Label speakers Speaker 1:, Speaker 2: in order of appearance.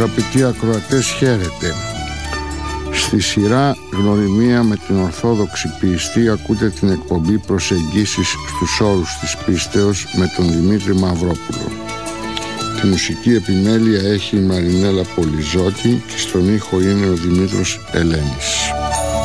Speaker 1: Αγαπητοί ακροατές, χαίρετε. Στη σειρά Γνωριμία με την Ορθόδοξη Πίστη ακούτε την εκπομπή Προσεγγίσεις στους όρους της πίστεως με τον Δημήτρη Μαυρόπουλο. Τη μουσική επιμέλεια έχει η Μαρινέλα Πολυζώτη και στον ήχο είναι ο Δημήτρος Ελένης.